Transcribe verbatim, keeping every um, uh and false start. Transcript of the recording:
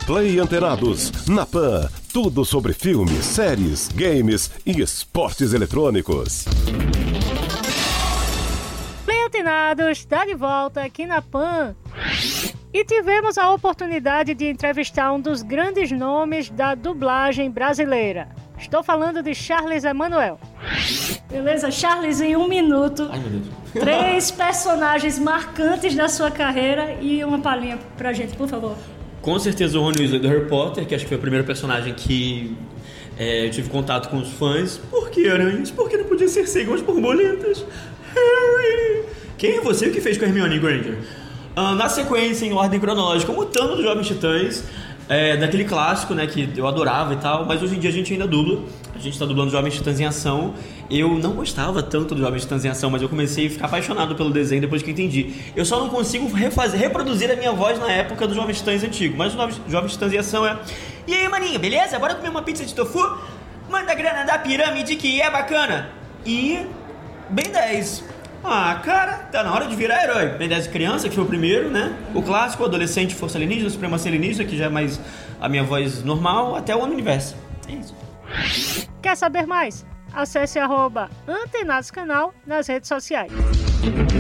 Play Antenados, na Pan, tudo sobre filmes, séries, games e esportes eletrônicos. Play Antenados está de volta aqui na Pan. E tivemos a oportunidade de entrevistar um dos grandes nomes da dublagem brasileira. Estou falando de Charles Emanuel. Beleza, Charles, em um minuto. Ai, meu Deus. Três personagens marcantes da sua carreira e uma palhinha pra gente, por favor. Com certeza o Rony Weasley do Harry Potter, que acho que foi o primeiro personagem que é, eu tive contato com os fãs. Por que aranhas? Por que não podia ser igual as borboletas? Harry! Quem é você que fez com a Hermione Granger? Uh, na sequência, em ordem cronológica, o Mutano dos Jovens Titãs, é, daquele clássico, né, que eu adorava e tal, mas hoje em dia a gente ainda dubla. A gente tá dublando Jovens Titãs em Ação. Eu não gostava tanto do Jovens Titãs em Ação, mas eu comecei a ficar apaixonado pelo desenho depois que eu entendi. Eu só não consigo refazer, reproduzir a minha voz na época do Jovens Titãs antigo, mas o Jovens Titãs em Ação é: e aí, maninho, beleza? Bora comer uma pizza de tofu? Manda grana da pirâmide que é bacana. E... Ben dez. Ah, cara, tá na hora de virar herói. Ben dez criança, que foi o primeiro, né? O clássico, o adolescente, força alienígena, supremacia alienígena, que já é mais a minha voz normal, até o universo. É isso. Quer saber mais? Acesse arroba Antenados Canal nas redes sociais.